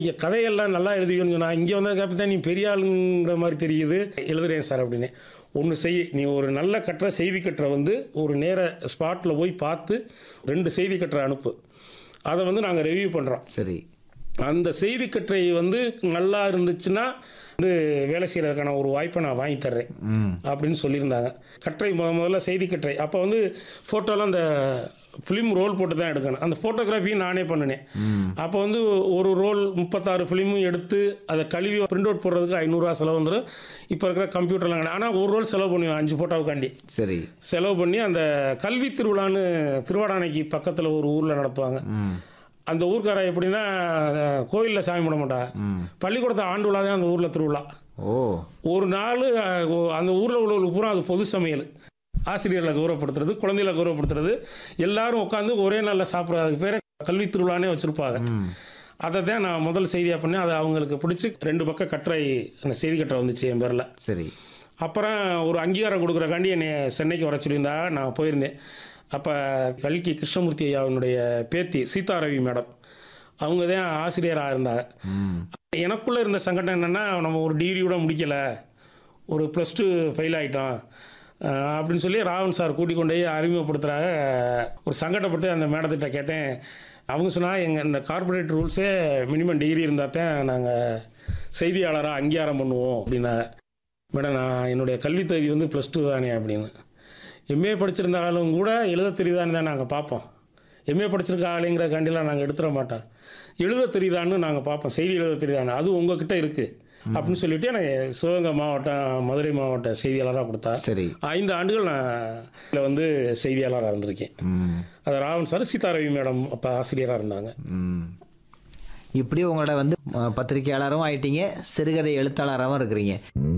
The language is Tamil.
இங்கே கதையெல்லாம் நல்லா எழுதுவீங்கன்னு சொன்னா இங்கே வந்ததுக்கப்புறம் தான் நீ பெரிய ஆளுங்கிற மாதிரி தெரியுது. எழுதுறேன் சார் அப்படின்னு. ஒன்று செய், நீ ஒரு நல்ல கட்டுரை செய்தி கட்டுரை வந்து ஒரு நேர ஸ்பாட்டில் போய் பார்த்து 2 செய்தி கட்டுரை அனுப்பு. அதை வந்து நாங்கள் ரிவ்யூ பண்ணுறோம். சரி. அந்த செய்தி கட்டுரை வந்து நல்லா இருந்துச்சுன்னா வந்து வேலை செய்கிறதுக்கான ஒரு வாய்ப்பை நான் வாங்கி தர்றேன் அப்படின்னு சொல்லியிருந்தாங்க. கட்டுரை முதல்ல செய்தி கட்டுரை அப்போ வந்து ஃபோட்டோலாம் அந்த ஃபிலிம் ரோல் போட்டு தான் எடுக்கணும். அந்த ஃபோட்டோகிராஃபியும் நானே பண்ணினேன். அப்போ வந்து ஒரு ரோல் 36 ஃபிலிமும் எடுத்து அதை கழுவி பிரிண்ட் அவுட் போடுறதுக்கு 500 ரூபா செலவு வந்துடும். இப்போ இருக்கிற கம்ப்யூட்டர்லாம் கிடையாது. ஆனால் ஒரு ரோல் செலவு பண்ணுவேன் 5 ஃபோட்டோவுக்காண்டி. சரி. செலவு பண்ணி அந்த கல்வி திருவிழான்னு திருவாடானைக்கு பக்கத்தில் ஒரு ஊரில் நடத்துவாங்க. அந்த ஊர்க்கார எப்படின்னா கோயிலில் சாமி போட மாட்டா, பள்ளிக்கூடத்தை ஆண்டு விழா தான் அந்த ஊரில் திருவிழா. ஒரு நாள் அந்த ஊரில் உள்ளவங்களுக்கு பூரா அது பொது சமையல். ஆசிரியர்களை கௌரவப்படுத்துறது, குழந்தைகளை கௌரவப்படுத்துறது, எல்லாரும் உட்காந்து ஒரே நாளில் சாப்பிட்றதுக்கு பேர் கல்வி திருவிழானே வச்சுருப்பாங்க. அதை தான் நான் முதல் செய்தியாக பண்ணேன். அதை அவங்களுக்கு பிடிச்சி 2 பக்கம் கட்டுரை அந்த செய்தி கட்டுரை வந்துச்சு என் பேரில். சரி. அப்புறம் ஒரு அங்கீகாரம் கொடுக்குறக்காண்டி என்னை சென்னைக்கு வர சொல்லியிருந்தா நான் போயிருந்தேன். அப்போ கல்கி கிருஷ்ணமூர்த்தி ஐயாவினுடைய பேத்தி சீதாரவி மேடம் அவங்க தான் ஆசிரியராக இருந்தாங்க. எனக்குள்ளே இருந்த சங்கடம் என்னென்னா, நம்ம ஒரு டிகிரியோட முடிக்கலை, ஒரு +2 ஃபெயில் ஆகிட்டோம் அப்படின்னு சொல்லி ராவன் சார் கூட்டிக் கொண்டு போய் அறிமுகப்படுத்துகிறாங்க. ஒரு சங்கடப்பட்டு அந்த மேடத்திட்ட கேட்டேன். அவங்க சொன்னால் எங்கள் இந்த கார்பரேட் ரூல்ஸே மினிமம் டிகிரி இருந்தால் தான் நாங்கள் செய்தியாளராக அங்கீகாரம் பண்ணுவோம் அப்படின்னாங்க. மேடம் நான் என்னுடைய கல்வி தகுதி வந்து +2 தானே அப்படின்னு. எம்ஏ படிச்சிருந்தாலும் கூட எழுத தெரியுதான்னு தான் நாங்கள் பார்ப்போம். எம்ஏ படிச்சிருக்க ஆளுங்கிறக்காண்டிலாம் நாங்கள் எடுத்துட மாட்டோம். எழுத தெரியுதான்னு நாங்கள் பார்ப்போம். செய்தி எழுத தெரியுதான்னு அது உங்ககிட்ட இருக்குது அப்படின்னு சொல்லிட்டு எனக்கு சிவகங்கை மாவட்டம் மதுரை மாவட்ட செய்தியாளராக கொடுத்தா. சரி. 5 ஆண்டுகள் நான் இதில் வந்து செய்தியாளராக இருந்திருக்கேன். அது ராவன் சார், சீதாரவி மேடம் அப்போ ஆசிரியராக இருந்தாங்க. இப்படி உங்களோட வந்து பத்திரிகையாளரும் ஆயிட்டீங்க, சிறுகதை எழுத்தாளராகவும் இருக்கிறீங்க.